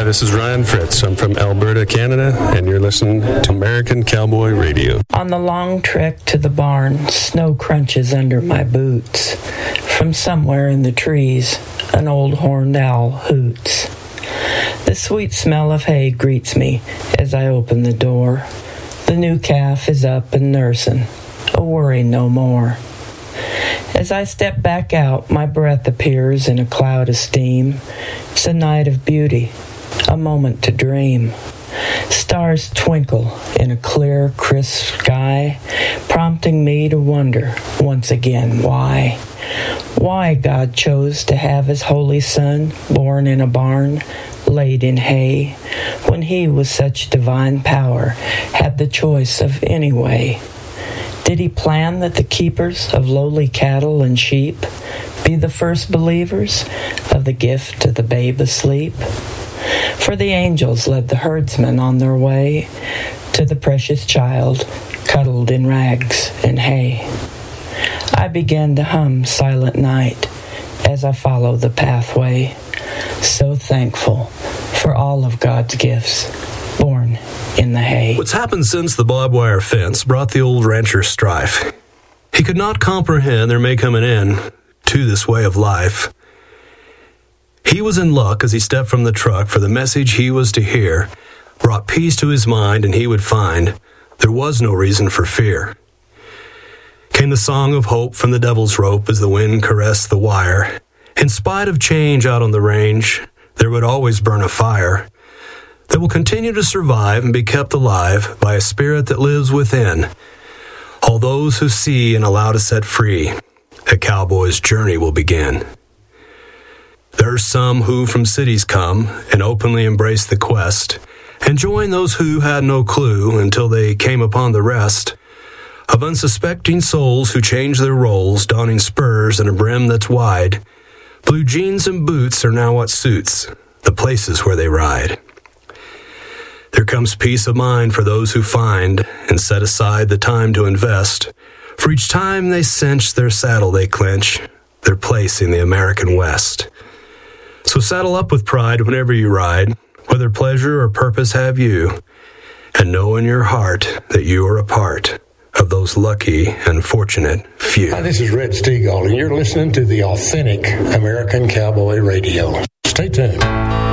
this is Ryan Fritz. I'm from Alberta, Canada, and you're listening to American Cowboy Radio. On the long trek to the barn, snow crunches under my boots. From somewhere in the trees, an old horned owl hoots. The sweet smell of hay greets me as I open the door. The new calf is up and nursing, a worry no more. As I step back out, my breath appears in a cloud of steam. It's a night of beauty, a moment to dream. Stars twinkle in a clear, crisp sky, prompting me to wonder once again why. Why God chose to have his holy son born in a barn, laid in hay, when he with such divine power had the choice of any way. Did he plan that the keepers of lowly cattle and sheep be the first believers of the gift to the babe asleep? For the angels led the herdsmen on their way to the precious child cuddled in rags and hay. I began to hum Silent Night as I follow the pathway, so thankful for all of God's gifts born in the hay. What's happened since the barbed wire fence brought the old rancher strife. He could not comprehend there may come an end to this way of life. He was in luck as he stepped from the truck, for the message he was to hear brought peace to his mind, and he would find there was no reason for fear. Came the song of hope from the devil's rope as the wind caressed the wire. In spite of change out on the range, there would always burn a fire that will continue to survive and be kept alive by a spirit that lives within. All those who see and allow to set free, a cowboy's journey will begin. There are some who from cities come and openly embrace the quest, and join those who had no clue until they came upon the rest of unsuspecting souls who change their roles, donning spurs and a brim that's wide. Blue jeans and boots are now what suits the places where they ride. There comes peace of mind for those who find and set aside the time to invest. For each time they cinch their saddle, they clinch their place in the American West. So saddle up with pride whenever you ride, whether pleasure or purpose have you, and know in your heart that you are a part of those lucky and fortunate few. Hi, this is Red Stegall, and you're listening to the authentic American Cowboy Radio. Stay tuned.